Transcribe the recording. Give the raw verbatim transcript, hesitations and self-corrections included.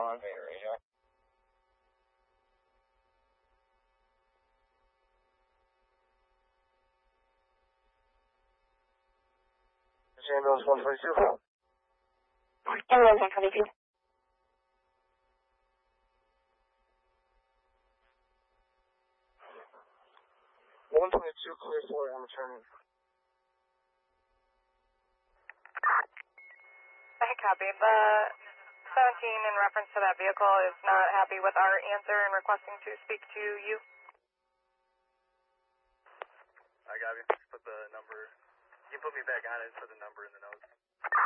on Vader radio. Ambulance one twenty-two. Ambulance one twenty-two. one twenty-two, clear for I'm returning. I copy. The seventeen in reference to that vehicle is not happy with our answer and requesting to speak to you. I got you. Put the number. You can put me back on it, put the number in the notes.